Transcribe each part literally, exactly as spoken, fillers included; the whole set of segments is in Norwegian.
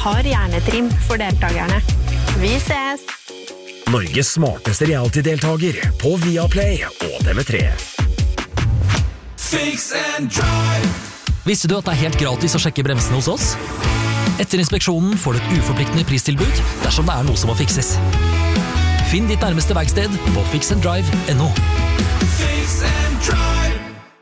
har hjernetrim for deltakerne. Vi ses! Norges smarteste reality-deltager på Viaplay og D V tre. Fix and drive. Visste du at det er helt gratis å sjekke bremsene hos oss? Etter inspeksjonen får du et uforpliktende pristilbud dersom det er noe som må fikses. Finn ditt nærmeste verksted på fix and drive punktum no. Fix and drive.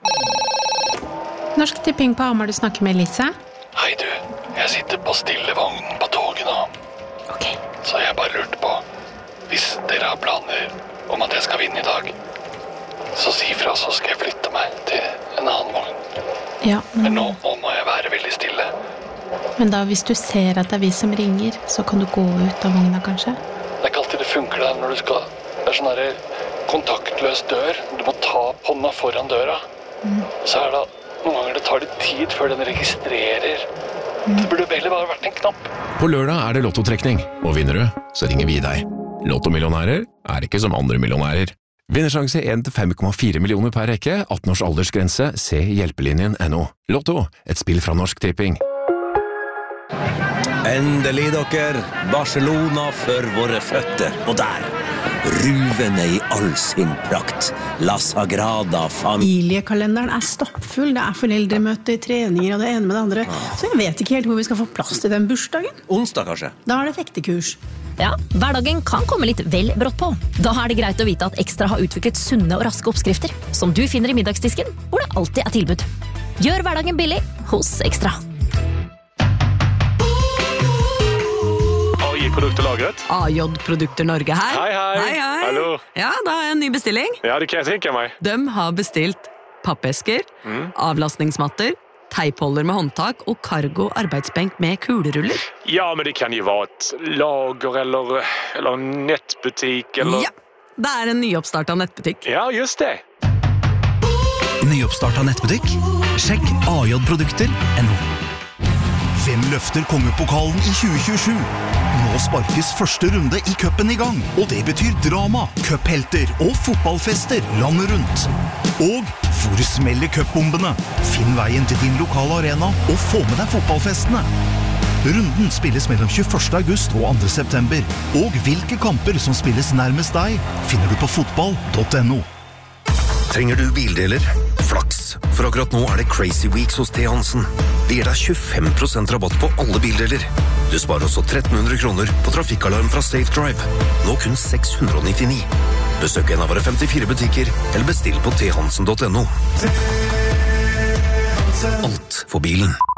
Norsk Tipping på Hamar, du snakker med Lise. Hei du, jeg sitter på stillevognen på toget nå. Ok. Så jeg bare lurte på, hvis dere har planer om at jeg skal vinne i dag, så si fra, så skal jeg flytte meg til en annen vogn. Ja, men, Men nå, nå må jeg være veldig stille. men da hvis du ser at det er vi som ringer, så kan du gå ut av vogna kanskje? Det er ikke alltid det funker der når du skal, det er sånn her kontaktløs dør. Du må ta hånda foran døra. Mm. Så er det noen ganger det tar litt tid før den registrerer. Mm. Det burde heller bare vært en knapp. På lørdag er det lottotrekning, og vinner du, så ringer vi deg. Lottomillionærer er ikke som andre millionærer. Vinnersjanse en til fem komma fire millioner per rekke, atten års aldersgrense, se hjelpelinjen punktum no. Lotto, et spill fra Norsk Tipping. Endelig dere, Barcelona for våre føtter, og der, ruvende i all sin prakt, La Sagrada Familia. Familiekalenderen er stoppfull, det er foreldremøter, treninger og det ene med det andre, så jeg vet ikke helt hvor vi skal få plass til den bursdagen. Onsdag kanskje? Da er det fektekurs. Ja, hverdagen kan komme litt vel brått på. Da er det greit å vite at Ekstra har utviklet sunne og raske oppskrifter, som du finner i middagsdisken, hvor det alltid er tilbud. Gjør hverdagen billig hos Ekstra. A J-produkter lagret. A J-produkter Norge her. Hei, hei. Hei, hei. Hallo. Ja, da har jeg en ny bestilling. Ja, det kan jeg tenke meg. De har bestilt pappesker, Mm. avlastningsmatter, teipholder med håndtak og cargo arbeidsbenk med kuleruller. Ja, men det kan jo være et lager eller, eller en nettbutikk eller... Ja, det er en nyoppstartet nettbutikk. Ja, just det. Nyoppstartet nettbutikk? Sjekk A J-produkter punktum no. Hvem løfter kongepokalen i tjue tjuesju? Nå sparkes første runde i cupen i gang, og det betyr drama, cuphelter og fotballfester landet rundt. Og hvor smeller cupbombene? Finn veien til din lokale arena og få med deg fotballfestene. Runden spilles mellom tjueførste august og andre september, og hvilke kamper som spilles nærmest deg finner du på fotball punktum no. Trenger du bildeler? Flaks, for akkurat nå er det Crazy Weeks hos T. Hansen. Det gir deg tjuefem prosent rabatt på alle bildeler. Du sparer også tretten hundre kroner på trafikkalarm fra Safe Drive. Nå kun seks hundre og nittini. Besøk en av våre femtifire butikker, eller bestill på t hansen punktum no. Alt for bilen.